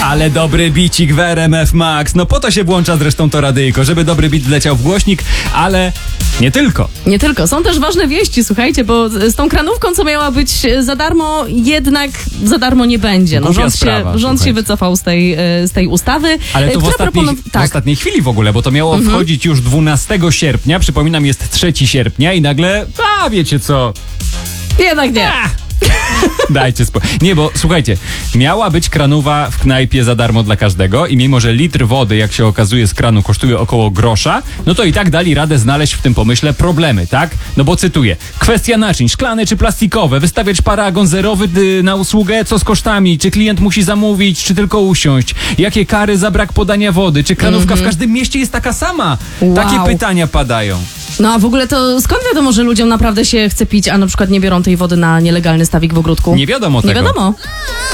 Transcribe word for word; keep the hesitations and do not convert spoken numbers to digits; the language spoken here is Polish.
Ale dobry bicik w R M F Max. No po to się włącza zresztą to radyjko, żeby dobry bit wleciał w głośnik, ale nie tylko. Nie tylko. Są też ważne wieści, słuchajcie, bo z tą kranówką, co miała być za darmo, jednak za darmo nie będzie. No, rząd sprawa, się, rząd się wycofał z tej, z tej ustawy. Ale to w ostatniej, proponow- w tak. ostatniej chwili w ogóle, bo to miało mhm. wchodzić już dwunastego sierpnia, przypominam, jest trzeciego sierpnia i nagle, a wiecie co... Jednak nie. A! Dajcie spokój. Nie, bo słuchajcie, miała być kranowa w knajpie za darmo dla każdego i mimo, że litr wody, jak się okazuje, z kranu kosztuje około grosza, no to i tak dali radę znaleźć w tym pomyśle problemy, tak? No bo cytuję, kwestia naczyń, szklane czy plastikowe, wystawiać paragon zerowy y, na usługę, co z kosztami, czy klient musi zamówić, czy tylko usiąść, jakie kary za brak podania wody, czy kranówka mm-hmm. w każdym mieście jest taka sama? Wow. Takie pytania padają. No a w ogóle to skąd wiadomo, że ludziom naprawdę się chce pić, a na przykład nie biorą tej wody na nielegalny stawik w ogródku? Nie wiadomo Nie tego. wiadomo.